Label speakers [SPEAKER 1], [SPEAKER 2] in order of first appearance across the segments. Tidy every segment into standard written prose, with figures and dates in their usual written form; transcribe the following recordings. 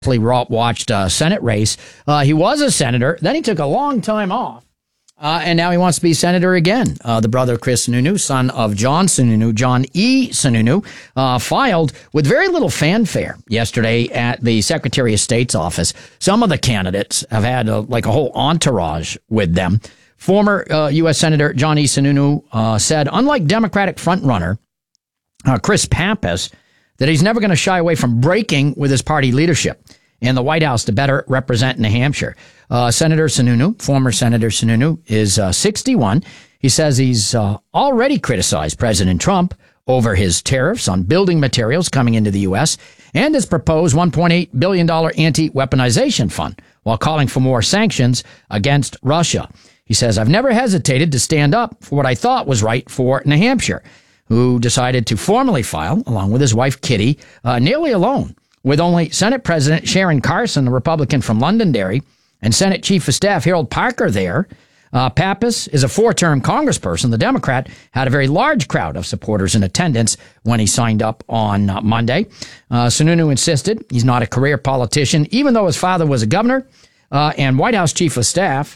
[SPEAKER 1] watched Senate race. He was a senator. Then he took a long time off. And now he wants to be senator again. The brother Chris Sununu, son of John Sununu, John E. Sununu, filed with very little fanfare yesterday at the Secretary of State's office. Some of the candidates have had a whole entourage with them. Former U.S. Senator John E. Sununu said, unlike Democratic frontrunner Chris Pappas, that he's never going to shy away from breaking with his party leadership in the White House to better represent New Hampshire. Senator Sununu, former Senator Sununu, is 61. He says he's already criticized President Trump over his tariffs on building materials coming into the U.S. and his proposed $1.8 billion anti-weaponization fund while calling for more sanctions against Russia. He says, I've never hesitated to stand up for what I thought was right for New Hampshire, who decided to formally file, along with his wife Kitty, nearly alone, with only Senate President Sharon Carson, the Republican from Londonderry, and Senate Chief of Staff Harold Parker there. Pappas is a four-term congressperson. The Democrat had a very large crowd of supporters in attendance when he signed up on Monday. Sununu insisted he's not a career politician, even though his father was a governor and White House Chief of Staff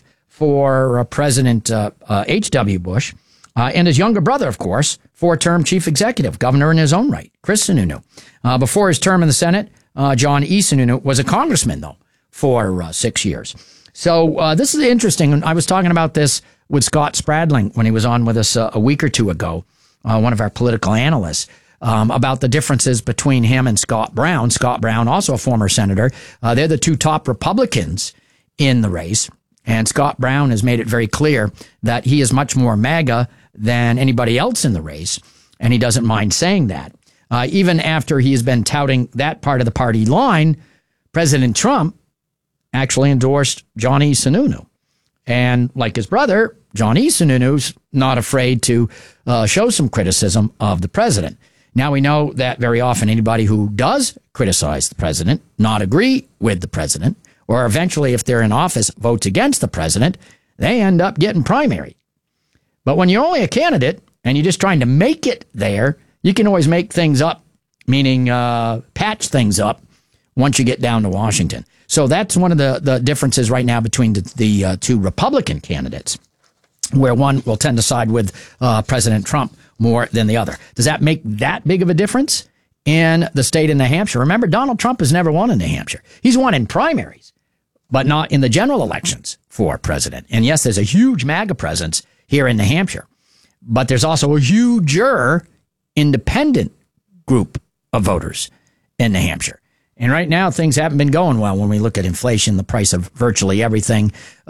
[SPEAKER 1] for President H.W. Bush. And his younger brother, of course, four-term chief executive, governor in his own right, Chris Sununu. Before his term in the Senate, John E. Sununu was a congressman, though, for 6 years. So this is interesting. And I was talking about this with Scott Spradling when he was on with us a week or two ago, one of our political analysts, about the differences between him and Scott Brown. Scott Brown, also a former senator. They're the two top Republicans in the race. And Scott Brown has made it very clear that he is much more MAGA than anybody else in the race, and he doesn't mind saying that. Even after he has been touting that part of the party line, President Trump actually endorsed John E. Sununu. And like his brother, John E. Sununu's not afraid to show some criticism of the president. Now we know that very often anybody who does criticize the president, not agree with the president, or eventually if they're in office, votes against the president, they end up getting primaried. But when you're only a candidate and you're just trying to make it there, you can always make things up, meaning patch things up once you get down to Washington. So that's one of the differences right now between the two Republican candidates, where one will tend to side with President Trump more than the other. Does that make that big of a difference in the state of New Hampshire? Remember, Donald Trump has never won in New Hampshire. He's won in primaries, but not in the general elections for president. And yes, there's a huge MAGA presence here in New Hampshire, but there's also a huger independent group of voters in New Hampshire. And right now, things haven't been going well when we look at inflation, the price of virtually everything,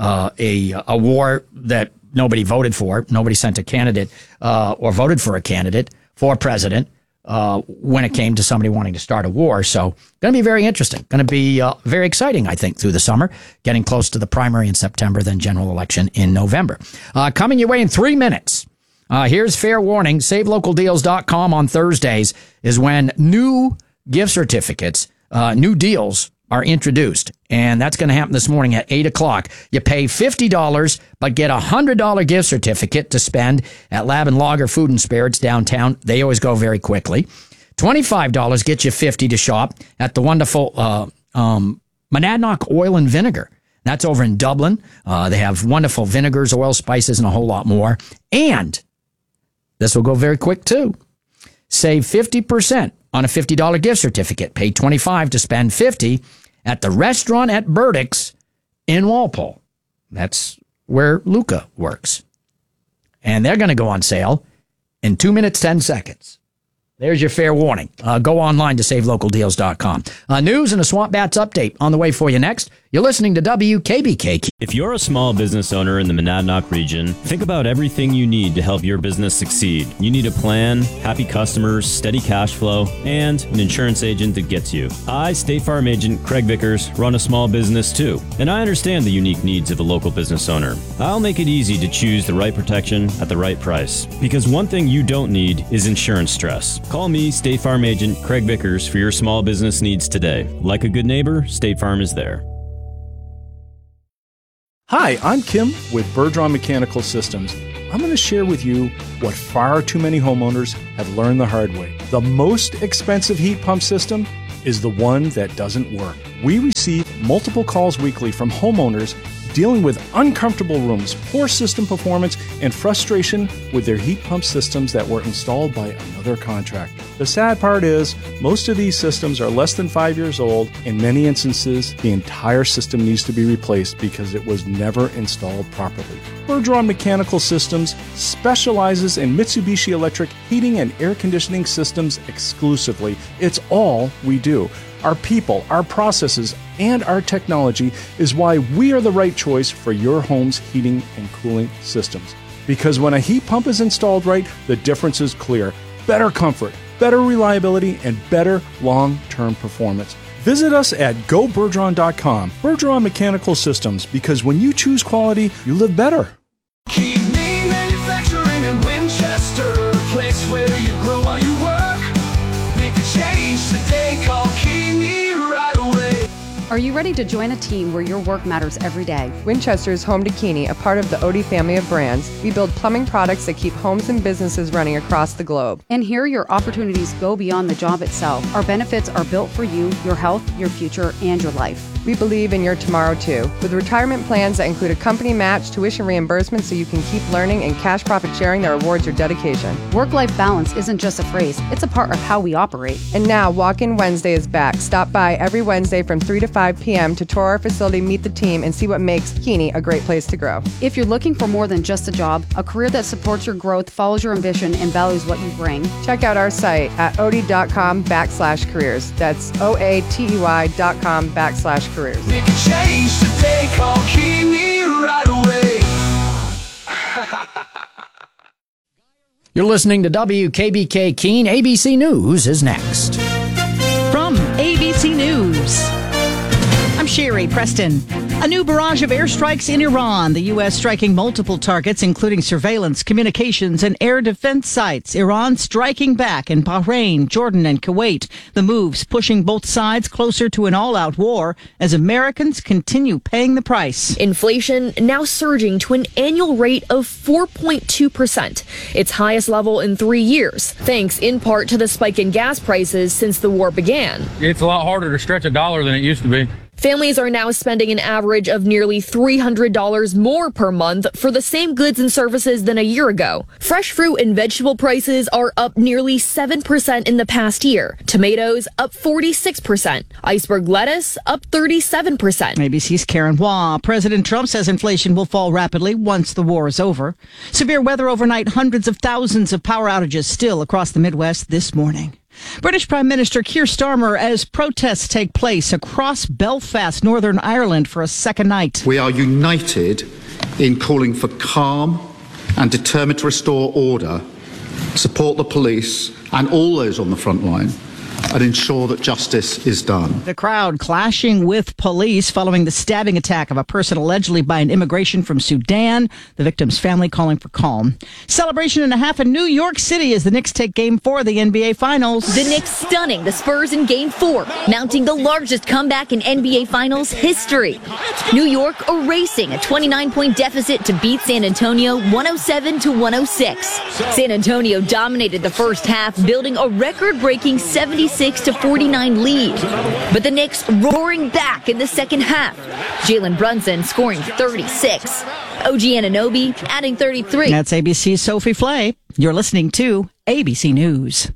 [SPEAKER 1] a war that nobody voted for, nobody sent a candidate or voted for a candidate for president when it came to somebody wanting to start a war. So going to be very interesting, going to be very exciting, I think, through the summer, getting close to the primary in September, then general election in November. Coming your way in 3 minutes. Here's fair warning. SaveLocalDeals.com on Thursdays is when new gift certificates, new deals are introduced. And that's going to happen this morning at 8 o'clock. You pay $50, but get a $100 gift certificate to spend at Lab and Lager Food and Spirits downtown. They always go very quickly. $25 gets you $50 to shop at the wonderful Monadnock Oil and Vinegar. That's over in Dublin. They have wonderful vinegars, oil, spices, and a whole lot more. And this will go very quick, too. Save 50% on a $50 gift certificate. Pay $25 to spend $50 at the restaurant at Burdick's in Walpole. That's where Luca works. And they're going to go on sale in 2 minutes, 10 seconds. There's your fair warning. Go online to SaveLocalDeals.com. News and a Swamp Bats update on the way for you next. You're listening to WKBK.
[SPEAKER 2] If you're a small business owner in the Monadnock region, think about everything you need to help your business succeed. You need a plan, happy customers, steady cash flow, and an insurance agent that gets you. I, State Farm Agent Craig Vickers, run a small business too, and I understand the unique needs of a local business owner. I'll make it easy to choose the right protection at the right price, because one thing you don't need is insurance stress. Call me, State Farm Agent Craig Vickers, for your small business needs today. Like a good neighbor, State Farm is there.
[SPEAKER 3] Hi, I'm Kim with Bergeron Mechanical Systems. I'm going to share with you what far too many homeowners have learned the hard way. The most expensive heat pump system is the one that doesn't work. We receive multiple calls weekly from homeowners dealing with uncomfortable rooms, poor system performance, and frustration with their heat pump systems that were installed by another contractor. The sad part is, most of these systems are less than 5 years old. In many instances, the entire system needs to be replaced because it was never installed properly. Bergeron Mechanical Systems specializes in Mitsubishi Electric heating and air conditioning systems exclusively. It's all we do. Our people, our processes, and our technology is why we are the right choice for your home's heating and cooling systems. Because when a heat pump is installed right, the difference is clear. Better comfort, better reliability, and better long-term performance. Visit us at gobergeron.com. Bergeron Mechanical Systems, because when you choose quality, you live better.
[SPEAKER 4] Keeney Manufacturing in Winchester, place where you grow while you work. Make a change today, call Keeney right away.
[SPEAKER 5] Are you ready to join a team where your work matters every day?
[SPEAKER 6] Winchester is home to Keeney, a part of the Odie family of brands. We build plumbing products that keep homes and businesses running across the globe.
[SPEAKER 5] And here your opportunities go beyond the job itself. Our benefits are built for you, your health, your future, and your life.
[SPEAKER 6] We believe in your tomorrow too, with retirement plans that include a company match, tuition reimbursement so you can keep learning, and cash profit sharing that rewards your dedication.
[SPEAKER 5] Work-life balance isn't just a phrase, it's a part of how we operate.
[SPEAKER 6] And now Walk-In Wednesday is back. Stop by every Wednesday from 3 to 5 p.m. to tour our facility, meet the team, and see what makes Keeney a great place to grow.
[SPEAKER 5] If you're looking for more than just a job, a career that supports your growth, follows your ambition, and values what you bring,
[SPEAKER 6] check out our site at odie.com/careers. That's OATEY.com/careers.
[SPEAKER 4] Make a change today, call Keeney right away.
[SPEAKER 1] You're listening to WKBK Keene. ABC News is next.
[SPEAKER 7] From ABC News, I'm Sherry Preston. A new barrage of airstrikes in Iran. The U.S. striking multiple targets, including surveillance, communications, and air defense sites. Iran striking back in Bahrain, Jordan, and Kuwait. The moves pushing both sides closer to an all-out war as Americans continue paying the price.
[SPEAKER 8] Inflation now surging to an annual rate of 4.2%, its highest level in 3 years, thanks in part to the spike in gas prices since the war began.
[SPEAKER 9] It's a lot harder to stretch a dollar than it used to be.
[SPEAKER 8] Families are now spending an average of nearly $300 more per month for the same goods and services than a year ago. Fresh fruit and vegetable prices are up nearly 7% in the past year. Tomatoes up 46%. Iceberg lettuce up 37%.
[SPEAKER 7] ABC's Karen Hua. President Trump says inflation will fall rapidly once the war is over. Severe weather overnight, hundreds of thousands of power outages still across the Midwest this morning. British Prime Minister Keir Starmer as protests take place across Belfast, Northern Ireland for a second night.
[SPEAKER 10] We are united in calling for calm and determined to restore order, support the police and all those on the front line, and ensure that justice is done.
[SPEAKER 7] The crowd clashing with police following the stabbing attack of a person allegedly by an immigration from Sudan. The victim's family calling for calm. Celebration and a half in New York City as the Knicks take Game 4 of the NBA Finals.
[SPEAKER 8] The Knicks stunning the Spurs in Game 4, mounting the largest comeback in NBA Finals history. New York erasing a 29-point deficit to beat San Antonio 107-106. San Antonio dominated the first half, building a record-breaking 76-49 lead. But the Knicks roaring back in the second half. Jalen Brunson scoring 36. OG Anunoby adding 33.
[SPEAKER 7] That's ABC's Sophie Flay. You're listening to ABC News.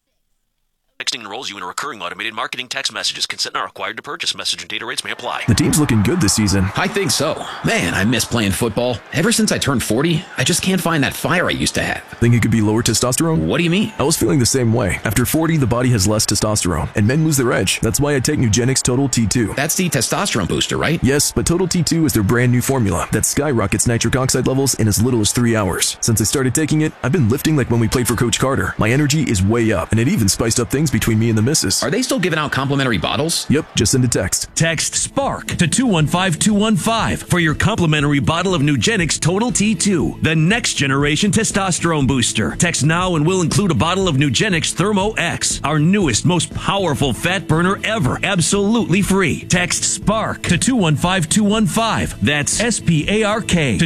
[SPEAKER 11] Texting enrolls you in a recurring automated marketing text messages. Consent not required to purchase. Message and data rates may apply.
[SPEAKER 12] The team's looking good this season.
[SPEAKER 13] I think so. Man, I miss playing football. Ever since I turned 40, I just can't find that fire I used to have.
[SPEAKER 12] Think it could be lower testosterone?
[SPEAKER 13] What do you mean?
[SPEAKER 12] I was feeling the same way. After 40, the body has less testosterone, and men lose their edge. That's why I take Nugenix Total T2.
[SPEAKER 13] That's the testosterone booster, right?
[SPEAKER 12] Yes, but Total T2 is their brand new formula that skyrockets nitric oxide levels in as little as 3 hours. Since I started taking it, I've been lifting like when we played for Coach Carter. My energy is way up, and it even spiced up things between me and the missus.
[SPEAKER 13] Are they still giving out complimentary bottles?
[SPEAKER 12] Yep, just send a text.
[SPEAKER 14] Text SPARK to 215-215 for your complimentary bottle of Nugenix Total T2, the next generation testosterone booster. Text now and we'll include a bottle of Nugenix Thermo X, our newest, most powerful fat burner ever, absolutely free. Text SPARK to 215-215. That's SPARK to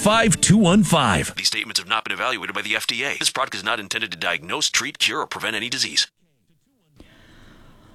[SPEAKER 14] 215-215.
[SPEAKER 11] These statements have not been evaluated by the FDA. This product is not intended to diagnose, treat, cure, or prevent any disease.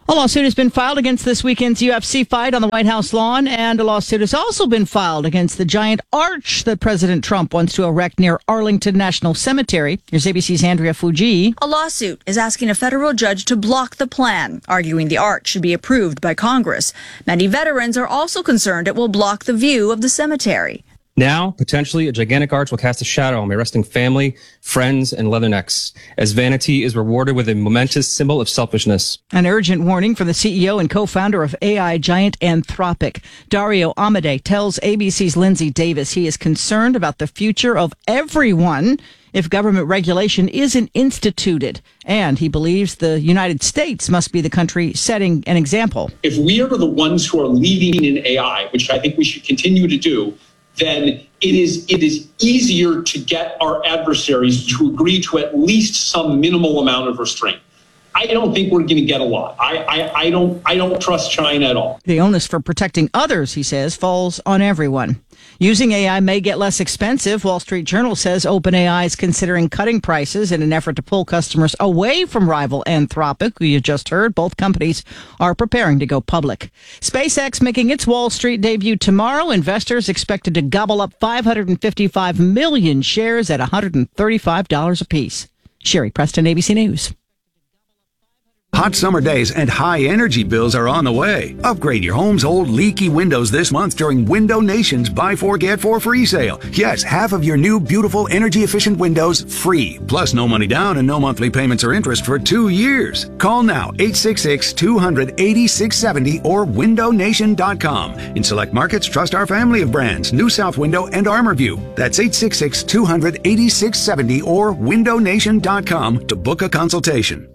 [SPEAKER 7] A lawsuit has been filed against this weekend's UFC fight on the White House lawn, and a lawsuit has also been filed against the giant arch that President Trump wants to erect near Arlington National Cemetery. Here's ABC's Andrea Fuji.
[SPEAKER 15] A lawsuit is asking a federal judge to block the plan, arguing the arch should be approved by Congress. Many veterans are also concerned it will block the view of the cemetery.
[SPEAKER 16] Now, potentially, a gigantic arch will cast a shadow on my resting family, friends, and leathernecks, as vanity is rewarded with a momentous symbol of selfishness.
[SPEAKER 7] An urgent warning from the CEO and co-founder of AI giant Anthropic. Dario Amodei tells ABC's Lindsay Davis he is concerned about the future of everyone if government regulation isn't instituted. And he believes the United States must be the country setting an example.
[SPEAKER 17] If we are the ones who are leading in AI, which I think we should continue to do, then it is easier to get our adversaries to agree to at least some minimal amount of restraint. I don't think we're going to get a lot. I don't trust China at all.
[SPEAKER 7] The onus for protecting others, he says, falls on everyone. Using AI may get less expensive. Wall Street Journal says OpenAI is considering cutting prices in an effort to pull customers away from rival Anthropic, who you just heard. Both companies are preparing to go public. SpaceX making its Wall Street debut tomorrow. Investors expected to gobble up 555 million shares at $135 apiece. Sherry Preston, ABC News.
[SPEAKER 18] Hot summer days and high energy bills are on the way. Upgrade your home's old leaky windows this month during Window Nation's Buy 4 Get 4 free sale. Yes, half of your new beautiful energy efficient windows free. Plus no money down and no monthly payments or interest for 2 years. Call now 866-200-8670 or windownation.com. In select markets, trust our family of brands, New South Window and ArmorView. That's 866-200-8670 or windownation.com to book a consultation.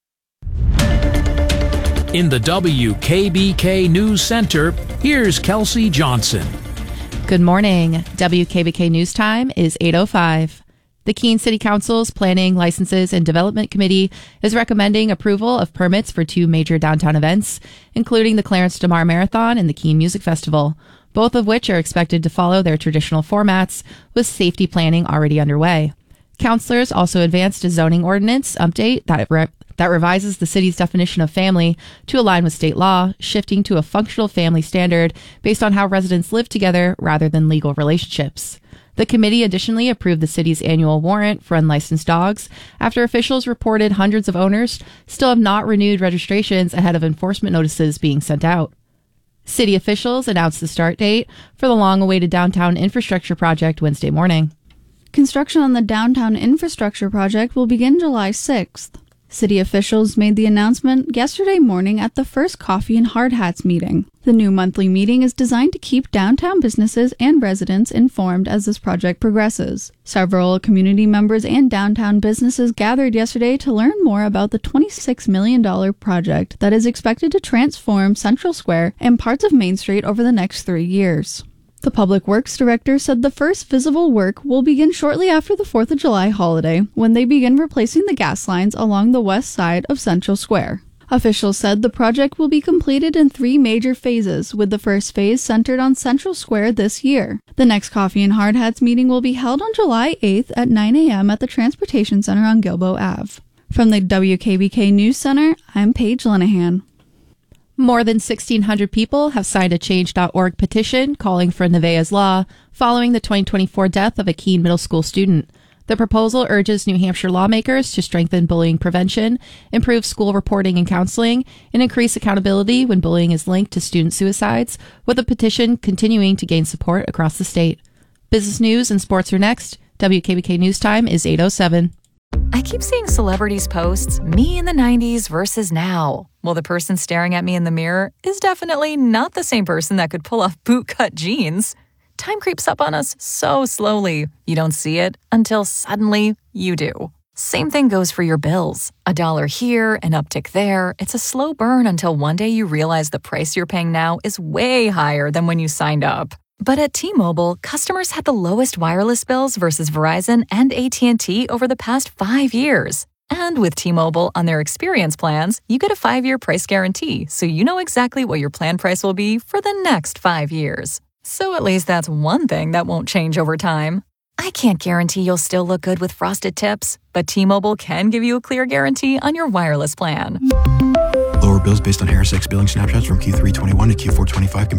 [SPEAKER 19] In the WKBK News Center, here's Kelsey Johnson.
[SPEAKER 20] Good morning. WKBK News Time is 8:05. The Keene City Council's Planning, Licenses, and Development Committee is recommending approval of permits for 2 major downtown events, including the Clarence DeMar Marathon and the Keene Music Festival, both of which are expected to follow their traditional formats, with safety planning already underway. Councilors also advanced a zoning ordinance update that revises the city's definition of family to align with state law, shifting to a functional family standard based on how residents live together rather than legal relationships. The committee additionally approved the city's annual warrant for unlicensed dogs after officials reported hundreds of owners still have not renewed registrations ahead of enforcement notices being sent out. City officials announced the start date for the long-awaited downtown infrastructure project Wednesday morning.
[SPEAKER 21] Construction on the downtown infrastructure project will begin July 6th. City officials made the announcement yesterday morning at the first Coffee and Hard Hats meeting. The new monthly meeting is designed to keep downtown businesses and residents informed as this project progresses. Several community members and downtown businesses gathered yesterday to learn more about the $26 million project that is expected to transform Central Square and parts of Main Street over the next 3 years. The Public Works Director said the first visible work will begin shortly after the 4th of July holiday, when they begin replacing the gas lines along the west side of Central Square. Officials said the project will be completed in 3 major phases, with the first phase centered on Central Square this year. The next Coffee and Hard Hats meeting will be held on July 8th at 9 a.m. at the Transportation Center on Gilboa Ave. From the WKBK News Center, I'm Paige Lenahan.
[SPEAKER 20] More than 1,600 people have signed a Change.org petition calling for Nevaeh's law following the 2024 death of a Keene Middle School student. The proposal urges New Hampshire lawmakers to strengthen bullying prevention, improve school reporting and counseling, and increase accountability when bullying is linked to student suicides, with the petition continuing to gain support across the state. Business news and sports are next. WKBK News Time is 8:07.
[SPEAKER 22] I keep seeing celebrities posts, me in the 90s versus now. Well, the person staring at me in the mirror is definitely not the same person that could pull off bootcut jeans. Time creeps up on us so slowly. You don't see it until suddenly you do. Same thing goes for your bills. $1 here, an uptick there. It's a slow burn until one day you realize the price you're paying now is way higher than when you signed up. But at T-Mobile, customers had the lowest wireless bills versus Verizon and AT&T over the past 5 years. And with T-Mobile on their experience plans, you get a 5-year price guarantee, so you know exactly what your plan price will be for the next 5 years. So at least that's one thing that won't change over time. I can't guarantee you'll still look good with frosted tips, but T-Mobile can give you a clear guarantee on your wireless plan.
[SPEAKER 2] Lower bills based on Harris X billing snapshots from Q3 21 to Q4 25.